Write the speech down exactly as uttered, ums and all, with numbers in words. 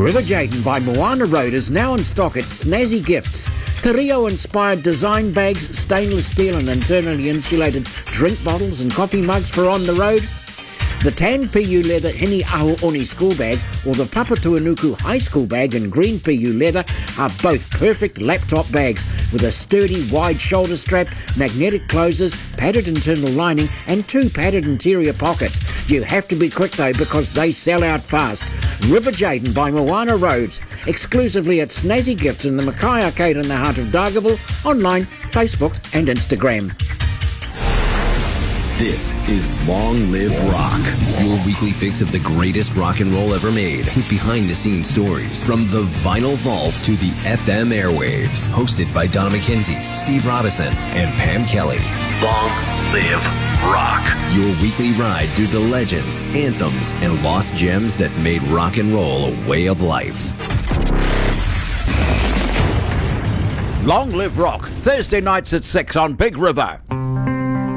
River Jaden by Moana Road is now in stock at Snazzy Gifts. Te Reo-inspired design bags, stainless steel and internally insulated drink bottles and coffee mugs for on the road. The tan P U leather Hini Aho Oni school bag or the Papatuanuku high school bag in green P U leather are both perfect laptop bags with a sturdy wide shoulder strap, magnetic closers, padded internal lining and two padded interior pockets. You have to be quick though because they sell out fast. River Jaden by Moana Road, exclusively at Snazzy Gifts in the Mackay Arcade in the heart of Dargaville, online, Facebook and Instagram. This is Long Live Rock, your weekly fix of the greatest rock and roll ever made, with behind-the-scenes stories from the vinyl vault to the F M airwaves. Hosted by Donna McKenzie, Steve Robinson, and Pam Kelly. Long Live Rock, your weekly ride through the legends, anthems, and lost gems that made rock and roll a way of life. Long Live Rock, Thursday nights at six on Big River.